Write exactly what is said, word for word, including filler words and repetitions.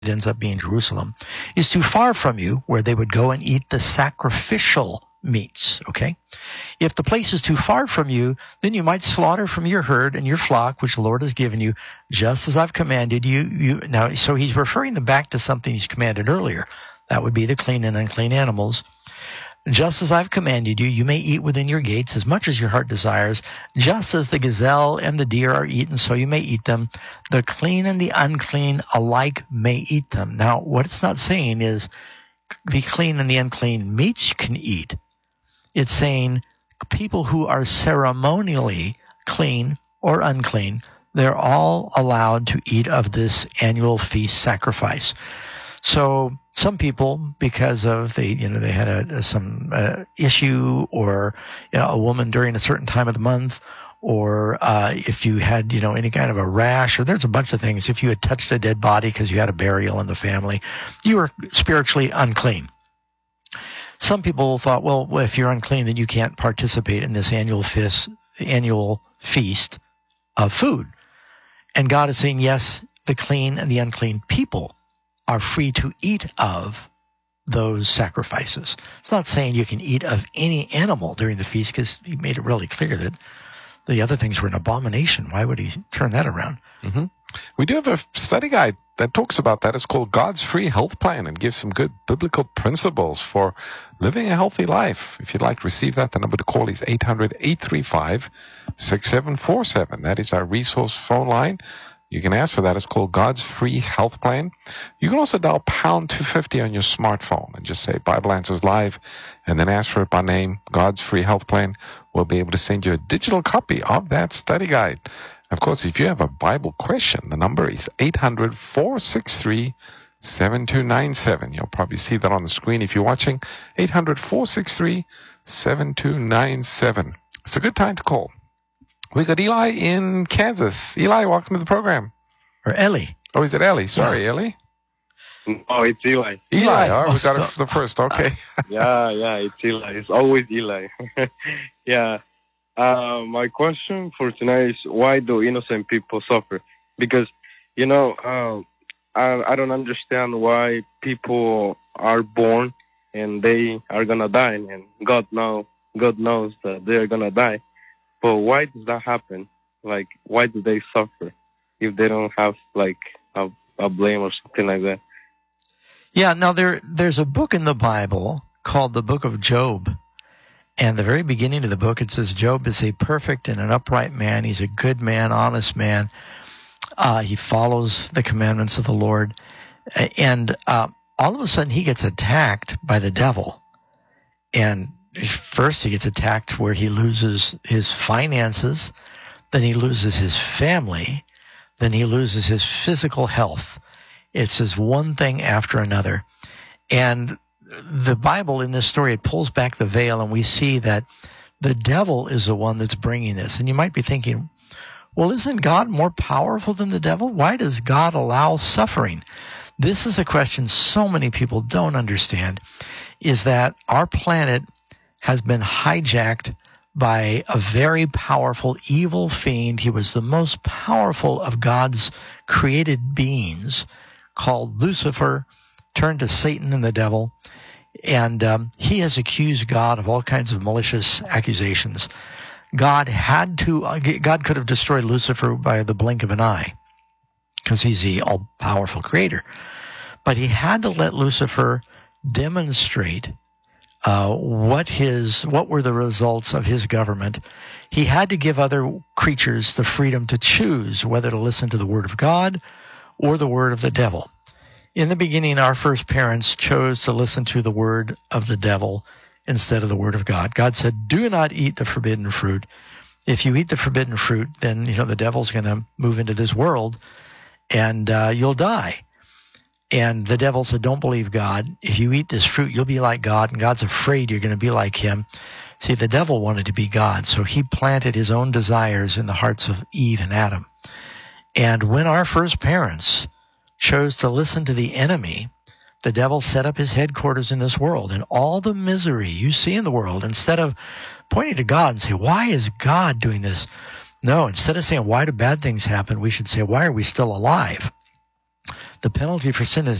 ends up being Jerusalem, is too far from you, where they would go and eat the sacrificial meats, okay? If the place is too far from you, then you might slaughter from your herd and your flock, which the Lord has given you, just as I've commanded you. You now, so he's referring them back to something he's commanded earlier. That would be the clean and unclean animals. Just as I've commanded you, you may eat within your gates as much as your heart desires. Just as the gazelle and the deer are eaten, so you may eat them. The clean and the unclean alike may eat them. Now, what it's not saying is the clean and the unclean meats you can eat. It's saying people who are ceremonially clean or unclean, they're all allowed to eat of this annual feast sacrifice. So some people, because of they, you know, they had a, some uh, issue, or you know, a woman during a certain time of the month, or uh, if you had, you know, any kind of a rash, or there's a bunch of things. If you had touched a dead body because you had a burial in the family, you were spiritually unclean. Some people thought, well, if you're unclean, then you can't participate in this annual feast, annual feast of food. And God is saying, yes, the clean and the unclean people are free to eat of those sacrifices. It's not saying you can eat of any animal during the feast, because he made it really clear that the other things were an abomination. Why would he turn that around? Mm-hmm. We do have a study guide that talks about that. It's called God's Free Health Plan, and gives some good biblical principles for living a healthy life. If you'd like to receive that, the number to call is eight hundred, eight three five, six seven four seven. That is our resource phone line. You can ask for that. It's called God's Free Health Plan. You can also dial pound two fifty on your smartphone and just say Bible Answers Live, and then ask for it by name, God's Free Health Plan. We'll be able to send you a digital copy of that study guide. Of course, if you have a Bible question, the number is eight hundred, four six three, seven two nine seven. You'll probably see that on the screen if you're watching. eight hundred, four six three, seven two nine seven. It's a good time to call. We got Eli in Kansas. Eli, welcome to the program. Or Ellie. Oh, is it Ellie? Sorry, yeah. Ellie. Oh, it's Eli. Eli. Eli. Oh, Oh, we got so, it for the first. Okay. yeah, yeah, it's Eli. It's always Eli. yeah. Uh, my question for tonight is, why do innocent people suffer? Because, you know, uh, I, I don't understand why people are born and they are going to die, and God, know, God knows that they are going to die. But why does that happen? Like, why do they suffer if they don't have, like, a, a blame or something like that? Yeah, now there there's a book in the Bible called the Book of Job. And the very beginning of the book, it says Job is a perfect and an upright man. He's a good man, honest man. Uh, he follows the commandments of the Lord. And uh, all of a sudden, he gets attacked by the devil. And first, he gets attacked where he loses his finances. Then he loses his family. Then he loses his physical health. It's just one thing after another. And the Bible in this story, it pulls back the veil, and we see that the devil is the one that's bringing this. And you might be thinking, well, isn't God more powerful than the devil? Why does God allow suffering? This is a question so many people don't understand, is that our planet has been hijacked by a very powerful evil fiend. He was the most powerful of God's created beings, called Lucifer, turned to Satan and the devil. And um, he has accused God of all kinds of malicious accusations. God had to, uh, God could have destroyed Lucifer by the blink of an eye, because he's the all-powerful creator. But he had to let Lucifer demonstrate uh, what his, what were the results of his government. He had to give other creatures the freedom to choose whether to listen to the word of God or the word of the devil. In the beginning, our first parents chose to listen to the word of the devil instead of the word of God. God said, do not eat the forbidden fruit. If you eat the forbidden fruit, then, you know, the devil's going to move into this world and uh, you'll die. And the devil said, don't believe God. If you eat this fruit, you'll be like God, and God's afraid you're going to be like him. See, the devil wanted to be God, so he planted his own desires in the hearts of Eve and Adam. And when our first parents chose to listen to the enemy, the devil set up his headquarters in this world, and all the misery you see in the world, instead of pointing to God and say, why is God doing this? No, instead of saying, why do bad things happen, we should say, why are we still alive? The penalty for sin is